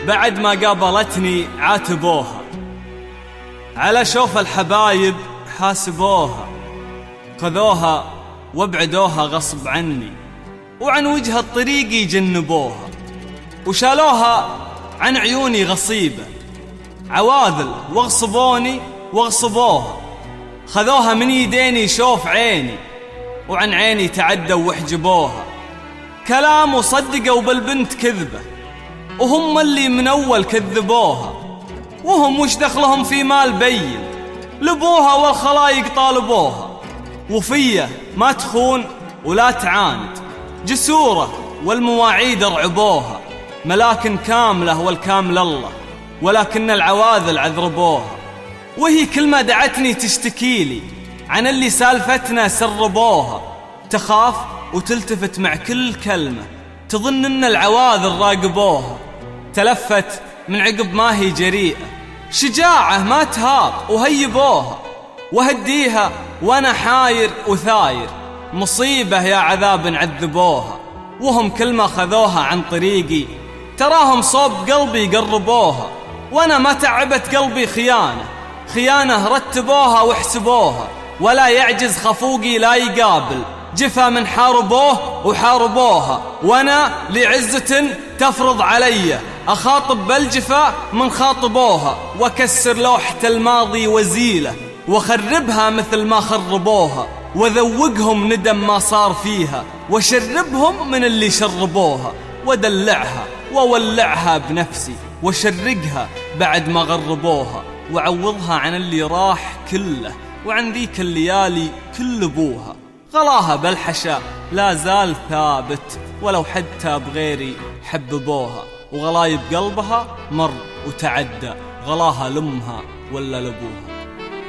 بعد ما قابلتني عاتبوها، على شوف الحبايب حاسبوها، خذوها وابعدوها غصب عني، وعن وجه الطريق يجنبوها، وشالوها عن عيوني غصيبة، عواذل واغصبوني واغصبوها، خذوها من يديني شوف عيني، وعن عيني تعدوا وحجبوها، كلام وصدقوا بالبنت كذبة، وهم اللي من أول كذبوها، وهم وش دخلهم في مال بين، لبوها والخلايق طالبوها، وفيه ما تخون ولا تعاند، جسورة والمواعيد رعبوها، ملاكن كاملة والكامل الله، ولكن العواذل عذربوها، وهي كل ما دعتني تشتكيلي عن اللي سالفتنا سربوها، تخاف وتلتفت مع كل كلمة، تظن ان العواذل راقبوها، تلفت من عقب ما هي جريئة، شجاعة ما تهاب وهيبوها، وهديها وانا حاير وثاير، مصيبة يا عذاب عذبوها، وهم كل ما خذوها عن طريقي تراهم صوب قلبي قربوها، وانا ما تعبت قلبي خيانة رتبوها واحسبوها، ولا يعجز خفوقي لا يقابل، جفا من حاربوه وحاربوها، وانا لعزة تفرض علي اخاطب بالجفا من خاطبوها، وكسر لوحة الماضي وزيله، وخربها مثل ما خربوها، وذوقهم ندم ما صار فيها، وشربهم من اللي شربوها، ودلعها وولعها بنفسي، وشرقها بعد ما غربوها، وعوضها عن اللي راح كله، وعن ذيك الليالي كل ابوها، غلاها بالحشا لا زال ثابت، ولو حتى بغيري حببوها، وغلايب قلبها مر وتعدى، غلاها لأمها ولا لأبوها.